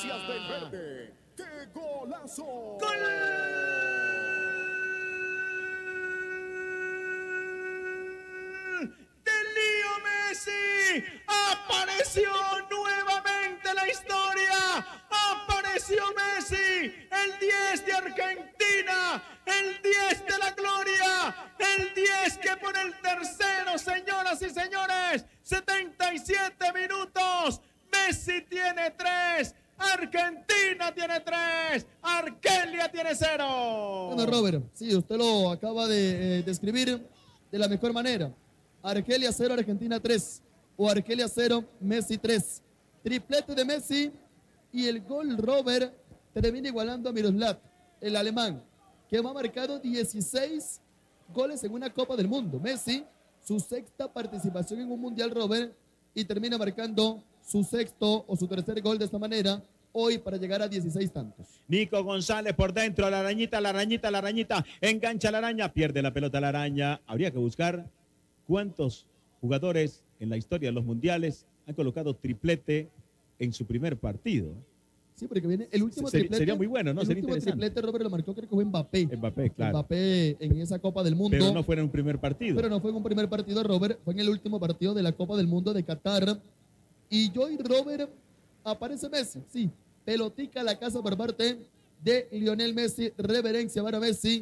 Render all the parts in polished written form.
Gracias del verde. ¡Qué golazo! ¡Gol! ¡De Leo Messi! ¡Apareció nuevamente la historia! ¡Apareció Messi! El 10 de Argentina, el 10 de la gloria, el 10 que pone el tercero, señoras y señores. 77 minutos. Messi tiene 3. Argentina tiene 3, Argelia tiene 0. Bueno, Robert, sí, usted lo acaba de describir de la mejor manera. Argelia 0, Argentina 3, o Argelia 0, Messi 3. Triplete de Messi y el gol, Robert, termina igualando a Miroslav, el alemán, que ha marcado 16 goles en una Copa del Mundo. Messi, su sexta participación en un Mundial, Robert, y termina marcando su sexto o su tercer gol de esta manera hoy para llegar a 16 tantos. Nico González por dentro, la arañita, engancha la araña, pierde la pelota la araña. Habría que buscar cuántos jugadores en la historia de los mundiales han colocado triplete en su primer partido. Sí, porque viene el último triplete. Sería muy bueno, ¿no? El Sería último interesante. triplete, Robert, lo marcó, creo que fue Mbappé. Mbappé, claro. Mbappé en esa Copa del Mundo. Pero no fue en un primer partido. Pero no fue en un primer partido, Robert. Fue en el último partido de la Copa del Mundo de Qatar. Y Robert, aparece Messi, sí. Pelotica a la casa por parte de Lionel Messi. Reverencia para Messi.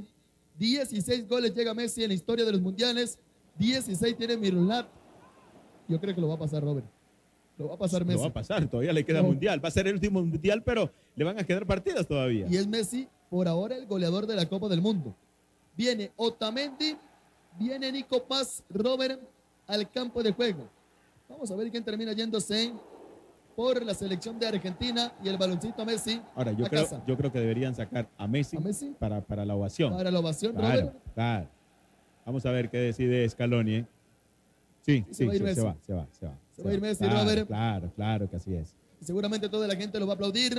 16 goles llega Messi en la historia de los mundiales. 16 tiene Miroslav. Yo creo que lo va a pasar, Robert. Lo va a pasar Messi. Lo va a pasar, todavía le queda mundial. Va a ser el último mundial, pero le van a quedar partidas todavía. Y es Messi, por ahora, el goleador de la Copa del Mundo. Viene Otamendi, viene Nico Paz, Robert, al campo de juego. Vamos a ver quién termina yéndose por la selección de Argentina y el baloncito a Messi. Ahora, yo creo que deberían sacar a Messi, para la ovación. Para la ovación, claro, Robert. Claro. Vamos a ver qué decide Scaloni, ¿eh? Sí, se va a ir Messi. Se va. Se va a ir Messi, claro, Robert. Claro que así es. Y seguramente toda la gente lo va a aplaudir.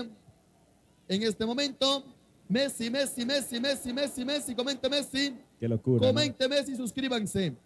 En este momento, Messi. Comente Messi. Qué locura. Comente Messi, suscríbanse.